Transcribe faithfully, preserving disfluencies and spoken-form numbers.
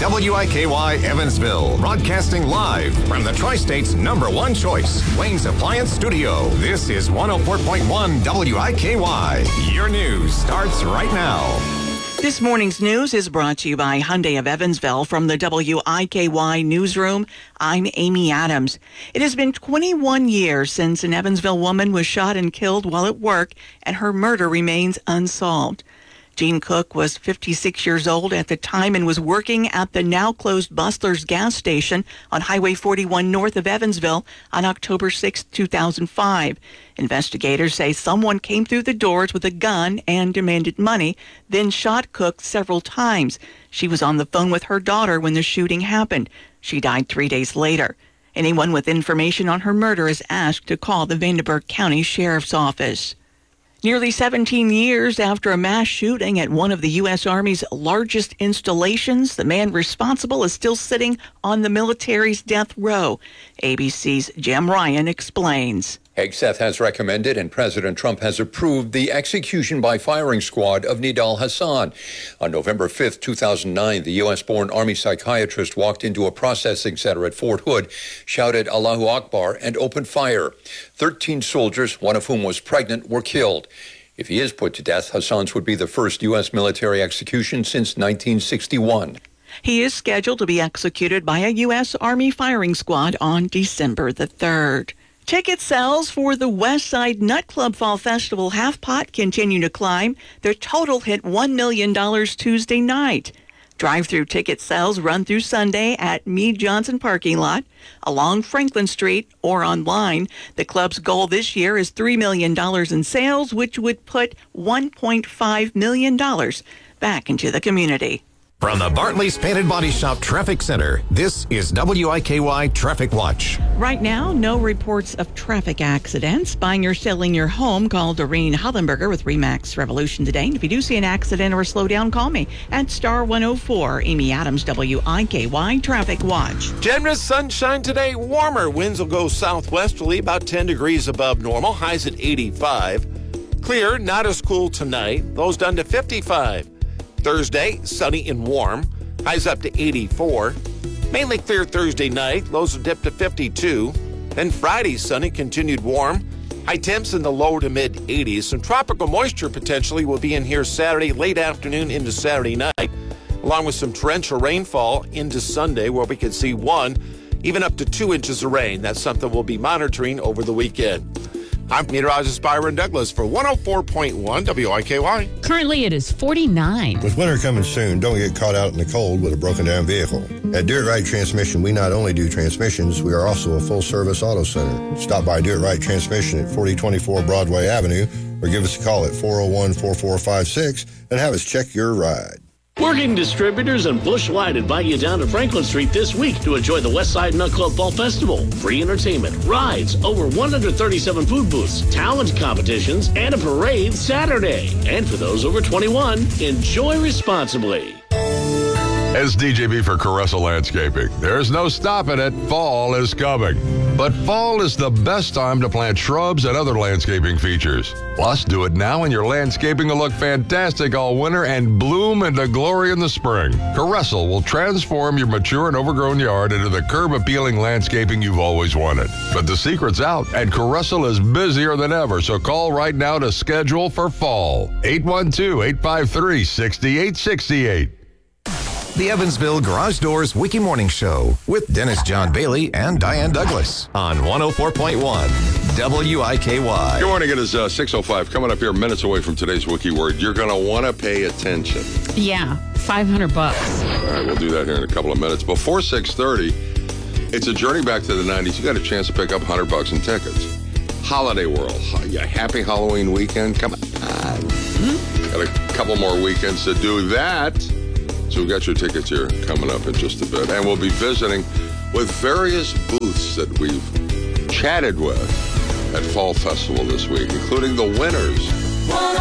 W I K Y Evansville, broadcasting live from the Tri-State's number one choice, Wayne's Appliance Studio. This is one oh four point one W I K Y. Your news starts right now. This morning's news is brought to you by Hyundai of Evansville from the W I K Y newsroom. I'm Amy Adams. It has been twenty-one years since an Evansville woman was shot and killed while at work, and her murder remains unsolved. Jean Cook was fifty-six years old at the time and was working at the now-closed Bustler's gas station on Highway forty-one north of Evansville on October sixth, two thousand five. Investigators say someone came through the doors with a gun and demanded money, then shot Cook several times. She was on the phone with her daughter when the shooting happened. She died three days later. Anyone with information on her murder is asked to call the Vanderburgh County Sheriff's Office. Nearly seventeen years after a mass shooting at one of the U S. Army's largest installations, the man responsible is still sitting on the military's death row. A B C's Jim Ryan explains. Hegseth has recommended and President Trump has approved the execution by firing squad of Nidal Hasan. On November fifth, two thousand nine, the U S-born Army psychiatrist walked into a processing center at Fort Hood, shouted Allahu Akbar, and opened fire. Thirteen soldiers, one of whom was pregnant, were killed. If he is put to death, Hasan's would be the first U S military execution since nineteen sixty-one. He is scheduled to be executed by a U S. Army firing squad on December the third. Ticket sales for the West Side Nightclub Fall Festival Half Pot continue to climb. Their total hit one million dollars Tuesday night. Drive-through ticket sales run through Sunday at Meade Johnson parking lot, along Franklin Street, or online. The club's goal this year is three million dollars in sales, which would put one point five million dollars back into the community. From the Bartley's Painted Body Shop Traffic Center, this is W I K Y Traffic Watch. Right now, no reports of traffic accidents. Buying or selling your home, call Doreen Hollenberger with Remax Revolution today. And if you do see an accident or a slowdown, call me at star one oh four. Amy Adams, W I K Y Traffic Watch. Generous sunshine today, warmer. Winds will go southwesterly, about ten degrees above normal. Highs at eighty-five. Clear, not as cool tonight. Lows down to fifty-five. Thursday, sunny and warm. Highs up to eighty-four. Mainly clear Thursday night. Lows will dip to fifty-two. Then Friday, sunny, continued warm. High temps in the low to mid eighties. Some tropical moisture potentially will be in here Saturday, late afternoon into Saturday night, along with some torrential rainfall into Sunday, where we could see one, even up to two inches of rain. That's something we'll be monitoring over the weekend. I'm meteorologist Byron Douglas for one oh four point one W I K Y. Currently, it is forty-nine. With winter coming soon, don't get caught out in the cold with a broken down vehicle. At Do It Right Transmission, we not only do transmissions, we are also a full-service auto center. Stop by Do It Right Transmission at forty twenty-four Broadway Avenue or give us a call at four oh one, four four five six and have us check your ride. Working Distributors and Busch Light invite you down to Franklin Street this week to enjoy the West Side Nightclub Fall Festival. Free entertainment, rides, over one hundred thirty-seven food booths, talent competitions, and a parade Saturday. And for those over twenty-one, enjoy responsibly. As D J B for Caressa Landscaping, there's no stopping it. Fall is coming. But fall is the best time to plant shrubs and other landscaping features. Plus, do it now and your landscaping will look fantastic all winter and bloom into glory in the spring. Caressa will transform your mature and overgrown yard into the curb-appealing landscaping you've always wanted. But the secret's out, and Caressa is busier than ever, so call right now to schedule for fall. eight one two, eight five three, six eight six eight. The Evansville Garage Doors Wiki Morning Show with Dennis John Bailey and Diane Douglas on one oh four point one W I K Y. Good morning. It is uh, six oh five. Coming up here minutes away from today's Wiki Word. You're going to want to pay attention. Yeah, five hundred bucks. All right, we'll do that here in a couple of minutes. Before six thirty, it's a journey back to the nineties. You got a chance to pick up one hundred bucks in tickets. Holiday World. Yeah, happy Halloween weekend. Come on. Mm-hmm. Got a couple more weekends to do that. So we've got your tickets here coming up in just a bit. And we'll be visiting with various booths that we've chatted with at Fall Festival this week, including the winners